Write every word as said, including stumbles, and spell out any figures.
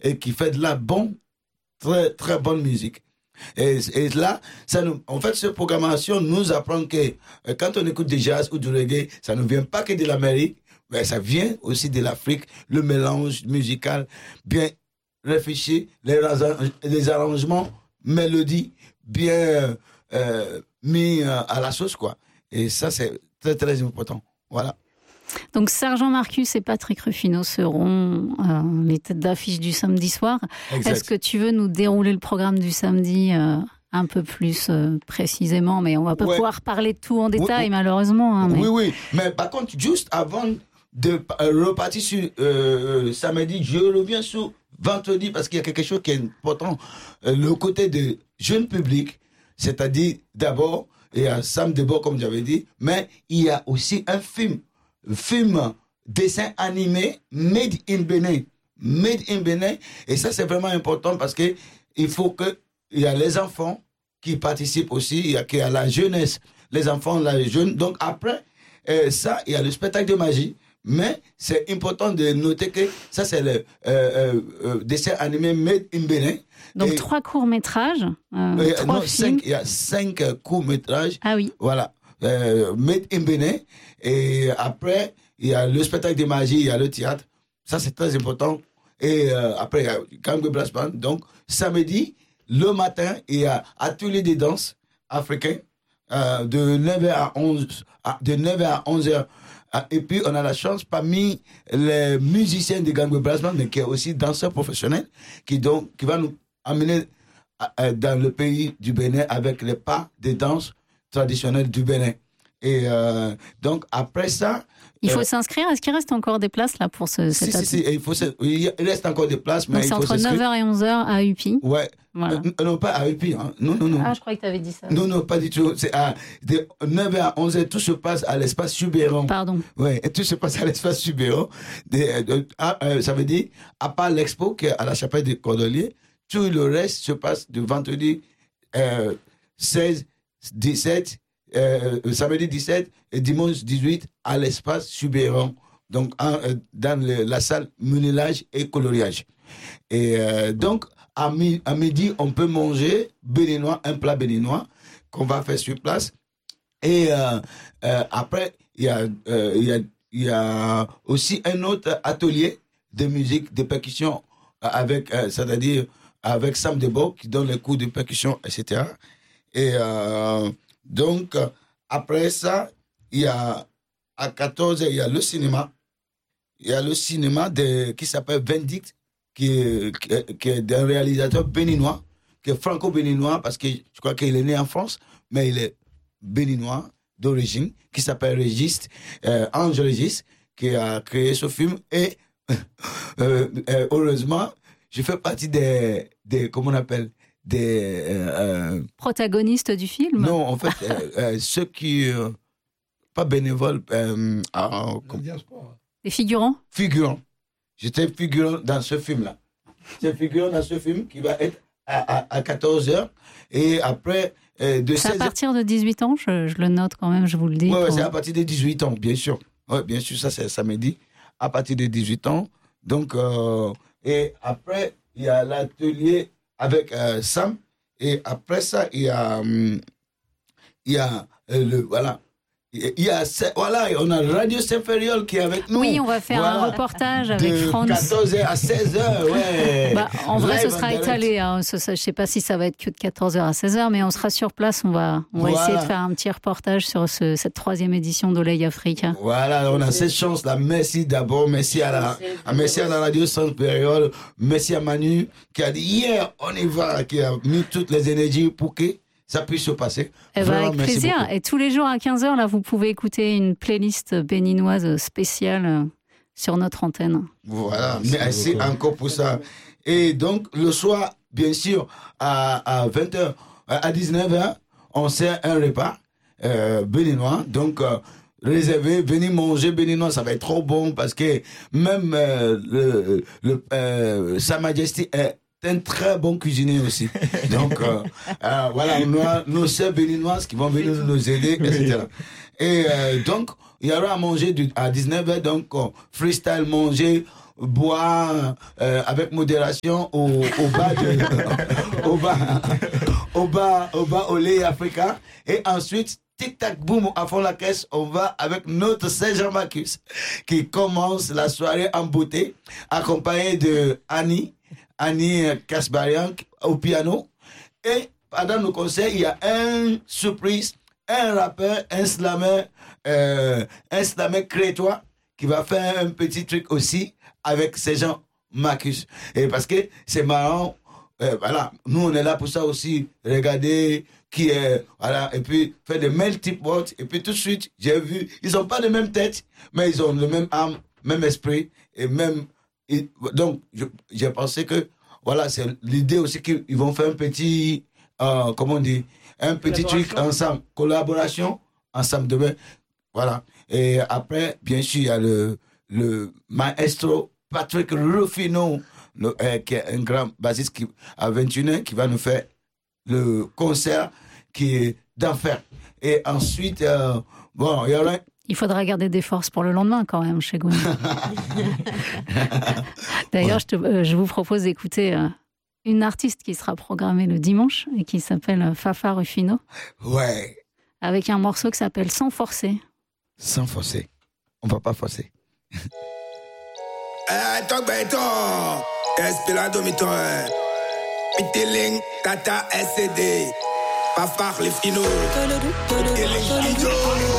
et qui fait de la bonne, très, très bonne musique. Et, et là, ça nous, en fait, cette programmation nous apprend que euh, quand on écoute du jazz ou du reggae, ça ne vient pas que de l'Amérique, mais ça vient aussi de l'Afrique, le mélange musical bien réfléchi, les, les arrangements, mélodies bien euh, mis à la sauce, quoi. Et ça, c'est très, très important. Voilà. Donc, Sergent Marcus et Patrick Ruffino seront euh, les têtes d'affiche du samedi soir. Exact. Est-ce que tu veux nous dérouler le programme du samedi euh, un peu plus euh, précisément? Mais on va pas ouais. pouvoir parler de tout en détail, oui, malheureusement. Hein, mais... Oui, oui. Mais par contre, juste avant de euh, repartir sur euh, samedi, je reviens sur vendredi parce qu'il y a quelque chose qui est important. Euh, le côté de jeune public, c'est-à-dire d'abord, il y a Sam Debo, comme j'avais dit, mais il y a aussi un film. Film, dessin animé, made in Benin. Made in Benin. Et ça, c'est vraiment important parce que il faut que, il y a les enfants qui participent aussi, il y a, il y a la jeunesse, les enfants, la jeune. Donc après, euh, ça, il y a le spectacle de magie. Mais c'est important de noter que ça, c'est le euh, euh, dessin animé made in Benin. Donc et, trois courts-métrages, euh, euh, trois non, films. Cinq, il y a cinq courts-métrages. Ah oui. Voilà. Euh, made in Benin. Et après, il y a le spectacle de magie, il y a le théâtre. Ça, c'est très important. Et euh, après, il y a Gangway Brass Band. Donc, samedi, le matin, il y a atelier de danse africain euh, de neuf heures à onze heures. De neuf heures à onze heures. Et puis, on a la chance, parmi les musiciens de Gangway Brass Band, mais qui est aussi danseur professionnel, qui, donc, qui va nous amener dans le pays du Bénin avec les pas de danse traditionnels du Bénin. Et euh, donc, après ça... Il faut euh, s'inscrire. Est-ce qu'il reste encore des places là pour ce, cette si, si, si, il, faut se, il reste encore des places, mais donc, il c'est faut entre neuf heures et onze heures à U P I. Ouais. Voilà. Euh, non, pas à U P I. Hein. Non, non, non. Ah, je croyais que tu avais dit ça. Non, non, pas du tout. C'est à de neuf heures à onze heures, tout se passe à l'espace Subéron. Pardon. Ouais, et tout se passe à l'espace Subéron. De, de, à, euh, ça veut dire, à part l'expo qui est à la chapelle des Cordeliers, tout le reste se passe de vendredi euh, seize, dix-sept, euh, samedi dix-sept et dimanche dix-huit à l'espace Subéron. Donc, en, euh, dans le, la salle moulage et coloriage. Et euh, donc, à, mi, à midi, on peut manger béninois, un plat béninois qu'on va faire sur place. Et euh, euh, après, il y, euh, y, a, y a aussi un autre atelier de musique, de percussion, avec, euh, c'est-à-dire avec Sam Debo qui donne les cours de percussion, et cetera. Et euh, donc, après ça, il y a à quatorze heures, il y a le cinéma. Il y a le cinéma de, qui s'appelle Vendict, qui est, qui est, qui est d'un réalisateur béninois, qui est franco-béninois, parce que je crois qu'il est né en France, mais il est béninois d'origine, qui s'appelle Régis, euh, Ange Régis, qui a créé ce film. Et euh, euh, heureusement, je fais partie des, des comment on appelle, des... Euh, protagonistes du film? Non, en fait, euh, euh, ceux qui... Euh, pas bénévoles... Euh, euh, comme, des figurants? Figurants. J'étais figurant dans ce film-là. J'étais figurant dans ce film qui va être à, à, à quatorze heures. Et après... Euh, de c'est à partir de dix-huit ans, je, je le note quand même, je vous le dis. Oui, pour... ouais, c'est à partir de dix-huit ans, bien sûr. Oui, bien sûr, ça c'est samedi. À partir de dix-huit ans. Donc, euh, et après, il y a l'atelier avec euh, Sam. Et après ça, il y a... Hum, il y a euh, le... Voilà. Il y a, voilà, on a Radio Saint-Fériol qui est avec nous. Oui, on va faire voilà. un reportage avec de France. quatorze heures à seize heures, ouais. Bah, en vrai, Live ce sera étalé. Hein. Ce, je ne sais pas si ça va être que de quatorze heures à seize heures, mais on sera sur place. On va, on va voilà. essayer de faire un petit reportage sur ce, cette troisième édition d'Oleil Afrique. Voilà, on a cette chance-là. Merci d'abord. Merci à la, à, merci à la Radio Saint-Fériol. Merci à Manu qui a dit hier, on y va, qui a mis toutes les énergies pour que ça puisse se passer. Eh ben avec plaisir. Beaucoup. Et tous les jours à quinze heures, là, vous pouvez écouter une playlist béninoise spéciale sur notre antenne. Voilà, merci encore pour ça. Et donc, le soir, bien sûr, à, à vingt heures, à dix-neuf heures, on sert un repas euh, béninois. Donc, euh, réservé, venez manger béninois, ça va être trop bon parce que même euh, le, le, euh, Sa Majesté est un très bon cuisinier aussi. Donc, euh, euh, voilà, on a nos sœurs béninoises qui vont venir nous aider, et cetera. Et euh, donc, il y aura à manger du, à dix-neuf heures, donc, euh, freestyle manger, boire euh, avec modération au, au bas de, au bas, au bas, au bas au lait africain. Et ensuite, tic-tac, boum, à fond la caisse, on va avec notre Sergent Marcus qui commence la soirée en beauté, accompagné de Annie, Annie Kasbarian au piano. Et pendant nos concerts, il y a un surprise, un rappeur, un slammer, euh, un slammer crétois qui va faire un petit truc aussi avec Sergent Marcus. Et parce que c'est marrant, euh, voilà, nous on est là pour ça aussi, regarder qui est, voilà, et puis faire des melting pot, et puis tout de suite, j'ai vu, ils ont pas les mêmes têtes, mais ils ont le même âme, même esprit, et même, et, donc, je, j'ai pensé que, voilà, c'est l'idée aussi qu'ils vont faire un petit, euh, comment on dit, un petit truc ensemble, collaboration, ensemble demain, voilà. Et après, bien sûr, il y a le, le maestro Patrick Rufino, le, euh, qui est un grand bassiste qui, à vingt et une ans, qui va nous faire le concert qui est d'enfer. Et ensuite, euh, bon, il y aura... Il faudra garder des forces pour le lendemain quand même chez Gwen. D'ailleurs, ouais. je, te, euh, je vous propose d'écouter euh, une artiste qui sera programmée le dimanche et qui s'appelle Fafa Rufino. Ouais. Avec un morceau qui s'appelle Sans forcer. Sans forcer. On va pas forcer. Eh, toc beto. Espelado mito. Piteling, tata S D. Fafa Rufino. Piteling, ijo.